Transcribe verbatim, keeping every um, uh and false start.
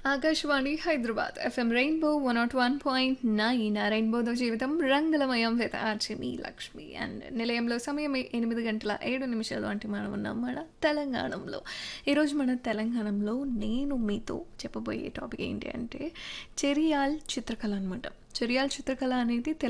Akashvani Hyderabad FM rainbow one not one point nine రెయిన్బోతో జీవితం రంగులమయం with arch me Lakshmi. And నిలయంలో సమయం ఎ- ఎనిమిది గంటల ఏడు నిమిషాలు అంటే మనం ఉన్నాం మన తెలంగాణలో. ఈరోజు మన తెలంగాణలో నేను మీతో చెప్పబోయే టాపిక్ ఏంటి అంటే చెరియాల్ చిత్రకళ అనమాట. చెరియాల్ చిత్రకళ అనేది